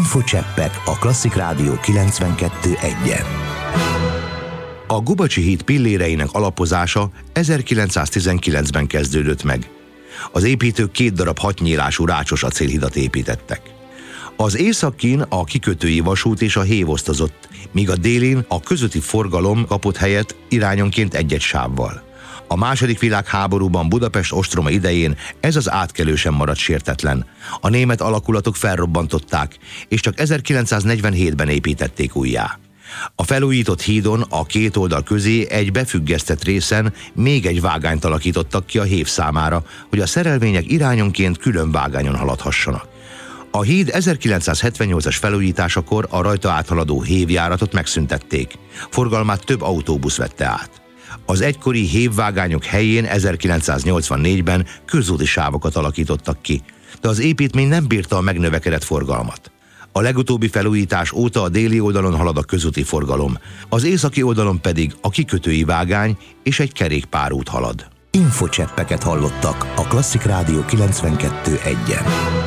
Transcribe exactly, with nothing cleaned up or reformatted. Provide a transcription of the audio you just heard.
Infocseppek a Klasszik Rádió kilencvenkettő egyen. A Gubacsi híd pilléreinek alapozása ezerkilencszáztizenkilencben kezdődött meg. Az építők két darab hatnyílású rácsos acélhidat építettek. Az északin a kikötői vasút és a hév osztozott, míg a délin a közúti forgalom kapott helyet irányonként egy-egy sávval. A második világháborúban Budapest ostroma idején ez az átkelő sem maradt sértetlen. A német alakulatok felrobbantották, és csak ezerkilencszáznegyvenhétben építették újjá. A felújított hídon a két oldal közé egy befüggesztett részen még egy vágányt alakítottak ki a hév számára, hogy a szerelvények irányonként külön vágányon haladhassanak. A híd ezerkilencszázhetvennyolcas felújításakor a rajta áthaladó hévjáratot megszüntették. Forgalmát több autóbusz vette át. Az egykori hévvágányok helyén ezerkilencszáznyolcvannégyben közúti sávokat alakítottak ki, de az építmény nem bírta a megnövekedett forgalmat. A legutóbbi felújítás óta a déli oldalon halad a közúti forgalom, az északi oldalon pedig a kikötői vágány és egy kerékpárút halad. Infocseppeket hallottak a Klasszik Rádió kilencvenkettő egyen.